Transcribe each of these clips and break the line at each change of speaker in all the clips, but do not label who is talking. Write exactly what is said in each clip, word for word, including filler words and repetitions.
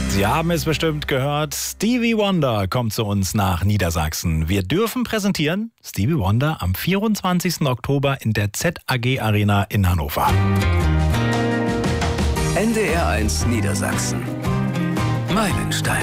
Sie haben es bestimmt gehört, Stevie Wonder kommt zu uns nach Niedersachsen. Wir dürfen präsentieren Stevie Wonder am vierundzwanzigsten Oktober in der Z A G Arena in Hannover.
N D R eins Niedersachsen. Meilensteine.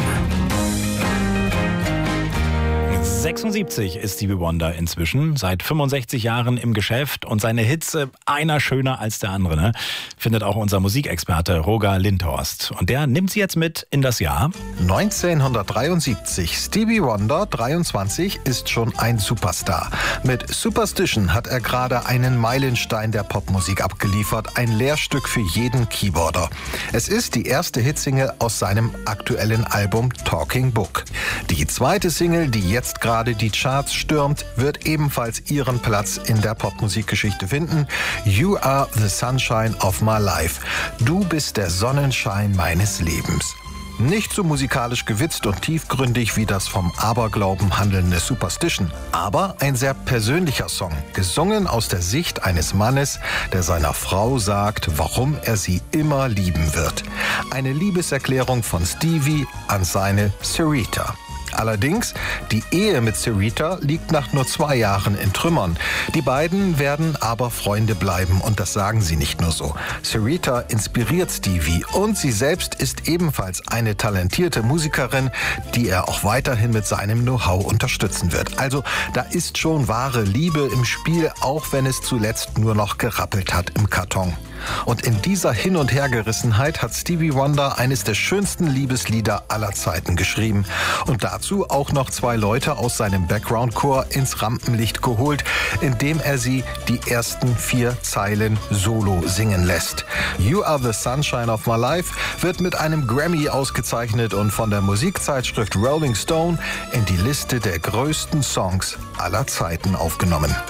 sechsundsiebzig ist Stevie Wonder inzwischen, seit fünfundsechzig Jahren im Geschäft und seine Hits, äh, einer schöner als der andere, ne? Findet auch unser Musikexperte Roger Lindhorst. Und der nimmt sie jetzt mit in das Jahr
neunzehnhundertdreiundsiebzig. Stevie Wonder, dreiundzwanzig, ist schon ein Superstar. Mit Superstition hat er gerade einen Meilenstein der Popmusik abgeliefert, ein Lehrstück für jeden Keyboarder. Es ist die erste Hitsingle aus seinem aktuellen Album Talking Book. Die zweite Single, die jetzt gerade die Charts stürmt, wird ebenfalls ihren Platz in der Popmusikgeschichte finden. You are the sunshine of my life. Du bist der Sonnenschein meines Lebens. Nicht so musikalisch gewitzt und tiefgründig wie das vom Aberglauben handelnde Superstition, aber ein sehr persönlicher Song, gesungen aus der Sicht eines Mannes, der seiner Frau sagt, warum er sie immer lieben wird. Eine Liebeserklärung von Stevie an seine Syreeta. Allerdings, die Ehe mit Syreeta liegt nach nur zwei Jahren in Trümmern. Die beiden werden aber Freunde bleiben und das sagen sie nicht nur so. Syreeta inspiriert Stevie und sie selbst ist ebenfalls eine talentierte Musikerin, die er auch weiterhin mit seinem Know-how unterstützen wird. Also da ist schon wahre Liebe im Spiel, auch wenn es zuletzt nur noch gerappelt hat im Karton. Und in dieser Hin- und Hergerissenheit hat Stevie Wonder eines der schönsten Liebeslieder aller Zeiten geschrieben. Und dazu auch noch zwei Leute aus seinem Background-Chor ins Rampenlicht geholt, indem er sie die ersten vier Zeilen solo singen lässt. You are the sunshine of my life wird mit einem Grammy ausgezeichnet und von der Musikzeitschrift Rolling Stone in die Liste der größten Songs aller Zeiten aufgenommen.